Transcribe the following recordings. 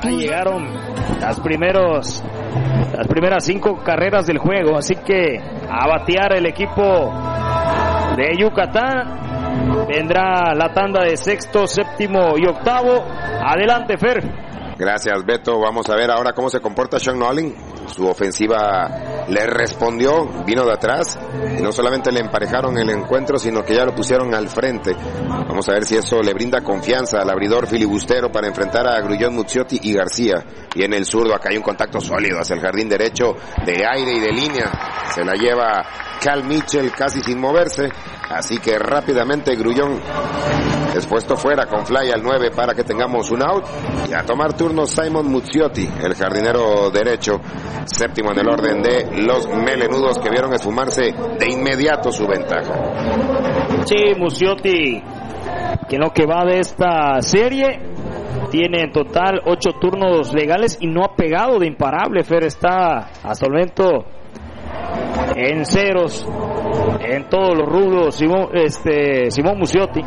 llegaron las primeras 5 carreras del juego, así que a batear el equipo de Yucatán. Vendrá la tanda de sexto, séptimo y octavo. Adelante, Fer. Gracias, Beto. Vamos a ver ahora cómo se comporta Sean Nolin. Su ofensiva le respondió, vino de atrás y no solamente le emparejaron el encuentro, sino que ya lo pusieron al frente. Vamos a ver si eso le brinda confianza al abridor filibustero para enfrentar a Grullón, Muzziotti y García. Viene el zurdo, acá hay un contacto sólido hacia el jardín derecho, de aire y de línea. Se la lleva Cal Mitchell casi sin moverse, así que rápidamente Grullón es puesto fuera con fly al 9 para que tengamos un out, y a tomar turno Simon Muzziotti, el jardinero derecho, séptimo en el orden de los melenudos, que vieron esfumarse de inmediato su ventaja. Sí, Muzziotti, que en lo que va de esta serie tiene en total 8 turnos legales y no ha pegado de imparable. Fer, está hasta el momento en ceros en todos los rubros Simón Muzziotti.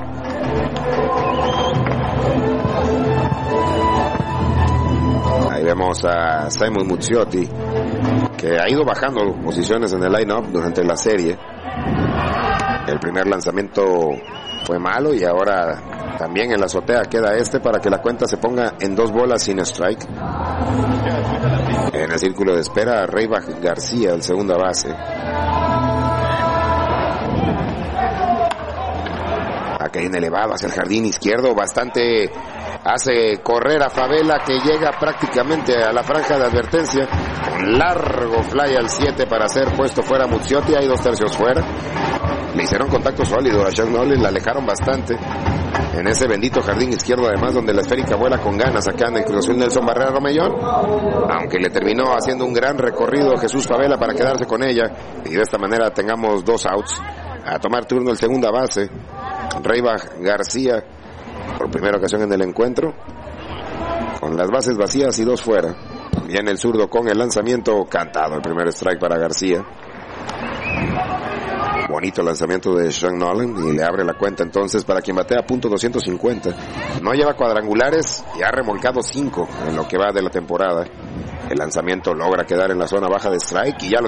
Ahí vemos a Simon Muzziotti, que ha ido bajando posiciones en el line-up durante la serie. El primer lanzamiento fue malo y ahora también en la azotea queda para que la cuenta se ponga en 2 bolas sin strike. En el círculo de espera, Reybach García, el segunda base. Acá en elevado hacia el jardín izquierdo, bastante hace correr a Favela, que llega prácticamente a la franja de advertencia. Un largo fly al 7 para ser puesto fuera Muzziotti, hay 2/3 fuera. Le hicieron contacto sólido a Sean Nolin, la alejaron bastante en ese bendito jardín izquierdo, además, donde la esférica vuela con ganas acá en el Cruz Azul Nelson Barrera Romellón, aunque le terminó haciendo un gran recorrido Jesús Favela para quedarse con ella, y de esta manera tengamos 2 outs. A tomar turno el segunda base, Reybach García, por primera ocasión en el encuentro, con las bases vacías y 2 fuera. Viene el zurdo con el lanzamiento cantado, el primer strike para García. Bonito lanzamiento de Sean Nolin, y le abre la cuenta entonces para quien batea .250. No lleva cuadrangulares y ha remolcado 5 en lo que va de la temporada. El lanzamiento logra quedar en la zona baja de strike y ya lo